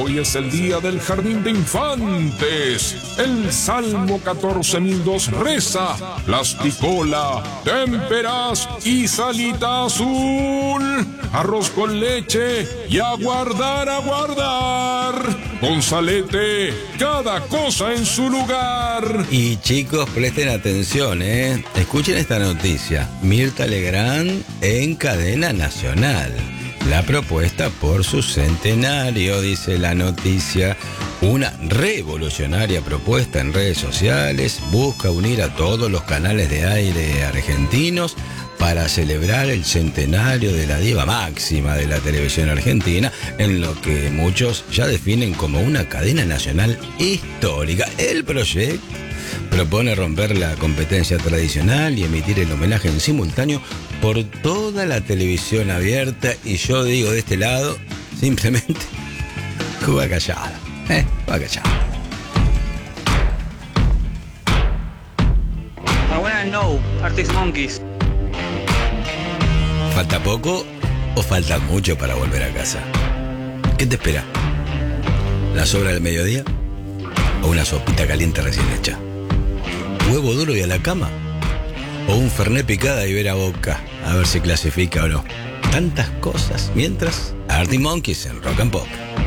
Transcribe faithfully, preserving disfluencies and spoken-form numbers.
Hoy es el día del jardín de infantes. El Salmo catorce mil dos reza: plasticola, témperas y salita azul, arroz con leche y a guardar, a guardar. Gonzalete, cada cosa en su lugar. Y chicos, presten atención, ¿eh? Escuchen esta noticia. Mirta Legrand en cadena nacional. La propuesta por su centenario, dice la noticia. Una revolucionaria propuesta en redes sociales busca unir a todos los canales de aire argentinos para celebrar el centenario de la diva máxima de la televisión argentina, en lo que muchos ya definen como una cadena nacional histórica. El proyecto propone romper la competencia tradicional y emitir el homenaje en simultáneo por toda la televisión abierta, y yo digo de este lado, simplemente, juega callado, eh, juega callado. I wanna know, Arctic Monkeys. ¿Falta poco o falta mucho para volver a casa? ¿Qué te espera? ¿La sobra del mediodía? ¿O una sopita caliente recién hecha? ¿Huevo duro y a la cama? ¿O un fernet picada y ver a boca a ver si clasifica o no? Tantas cosas. Mientras, Arctic Monkeys en Rock and Pop.